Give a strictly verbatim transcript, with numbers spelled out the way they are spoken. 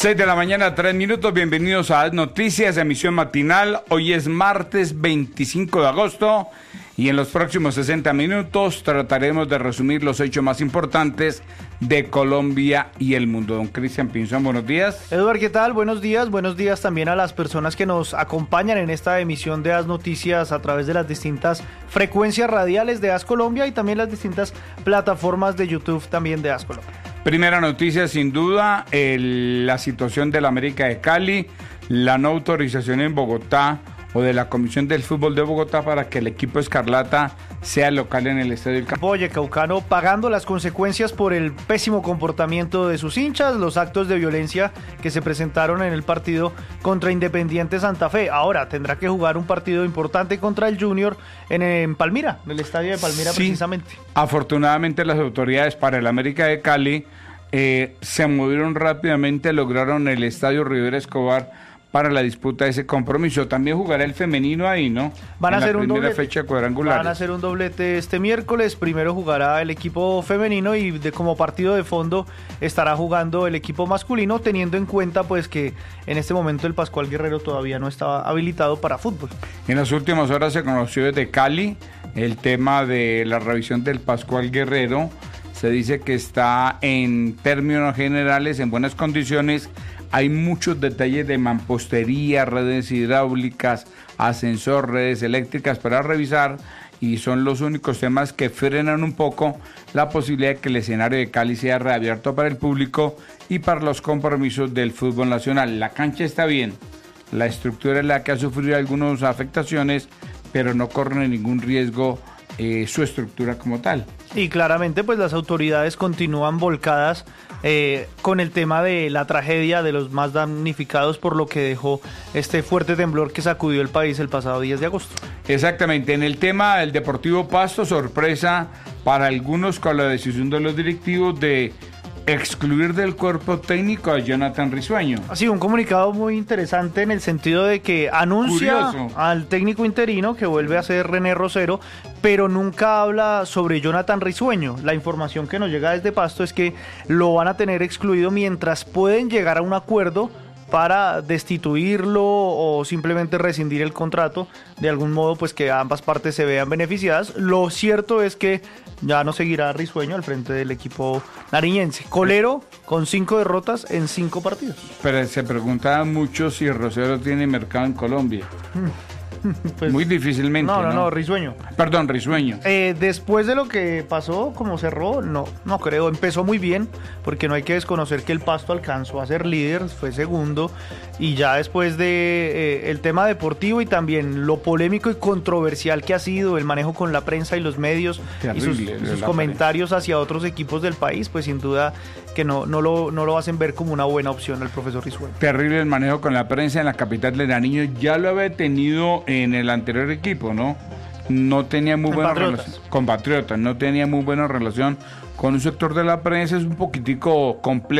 seis de la mañana, tres minutos. Bienvenidos a Noticias, emisión matinal. Hoy es martes veinticinco de agosto y en los próximos sesenta minutos trataremos de resumir los hechos más importantes de Colombia y el mundo. Don Cristian Pinzón, buenos días. Eduardo, ¿qué tal? Buenos días. Buenos días también a las personas que nos acompañan en esta emisión de As Noticias a través de las distintas frecuencias radiales de As Colombia y también las distintas plataformas de YouTube también de As Colombia. Primera noticia, sin duda, el, la situación del América de Cali, la no autorización en Bogotá o de la Comisión del Fútbol de Bogotá para que el equipo Escarlata sea local en el Estadio del Campo. Vallecaucano pagando las consecuencias por el pésimo comportamiento de sus hinchas, los actos de violencia que se presentaron en el partido contra Independiente Santa Fe. Ahora tendrá que jugar un partido importante contra el Junior en, en Palmira, en el Estadio de Palmira, sí, precisamente. Afortunadamente las autoridades para el América de Cali eh, se movieron rápidamente, lograron el Estadio Rivera Escobar para la disputa de ese compromiso. También jugará el femenino ahí, ¿no? Van a hacer un doblete. Fecha cuadrangular. Van a hacer un doblete este miércoles. Primero jugará el equipo femenino y de, como partido de fondo estará jugando el equipo masculino, teniendo en cuenta pues que en este momento el Pascual Guerrero todavía no estaba habilitado para fútbol. En las últimas horas se conoció desde Cali el tema de la revisión del Pascual Guerrero. Se dice que está en términos generales en buenas condiciones. Hay muchos detalles de mampostería, redes hidráulicas, ascensor, redes eléctricas para revisar y son los únicos temas que frenan un poco la posibilidad de que el escenario de Cali sea reabierto para el público y para los compromisos del fútbol nacional. La cancha está bien, la estructura es la que ha sufrido algunas afectaciones, pero no corre ningún riesgo eh, su estructura como tal. Y claramente pues las autoridades continúan volcadas eh, con el tema de la tragedia de los más damnificados por lo que dejó este fuerte temblor que sacudió el país el pasado diez de agosto. Exactamente, en el tema del Deportivo Pasto, sorpresa para algunos con la decisión de los directivos de excluir del cuerpo técnico a Jonathan Risueño. Ha sido un comunicado muy interesante en el sentido de que anuncia Curioso. al técnico interino que vuelve a ser René Rosero, pero nunca habla sobre Jonathan Risueño. La información que nos llega desde Pasto es que lo van a tener excluido mientras pueden llegar a un acuerdo para destituirlo o simplemente rescindir el contrato, de algún modo pues que ambas partes se vean beneficiadas. Lo cierto es que ya no seguirá Risueño al frente del equipo nariñense. Colero con cinco derrotas en cinco partidos. Pero se preguntaba mucho si Rosero tiene mercado en Colombia. Pues, muy difícilmente. No, no, no, no, Risueño. Perdón, Risueño. Eh, después de lo que pasó, como cerró, no, no creo. Empezó muy bien, porque no hay que desconocer que el Pasto alcanzó a ser líder, fue segundo, y ya después de eh, el tema deportivo y también lo polémico y controversial que ha sido el manejo con la prensa y los medios Terrible, y sus, sus comentarios prensa. hacia otros equipos del país, pues sin duda que no, no, lo, no lo hacen ver como una buena opción al profesor Risueño. Terrible el manejo con la prensa en la capital de Nariño. Ya lo había tenido en el anterior equipo, ¿no? No tenía muy buena relación con Patriotas, no tenía muy buena relación con un sector de la prensa, es un poquitico complejo.